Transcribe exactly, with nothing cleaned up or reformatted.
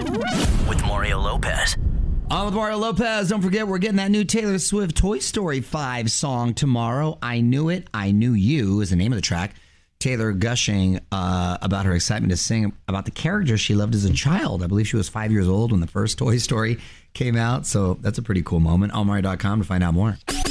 with Mario Lopez. On with Mario Lopez. Don't forget, we're getting that new Taylor Swift Toy Story five song tomorrow. I Knew It, I Knew You is the name of the track. Taylor gushing uh, about her excitement to sing about the character she loved as a child. I believe she was five years old when the first Toy Story came out, so that's a pretty cool moment. on Mario dot com to find out more.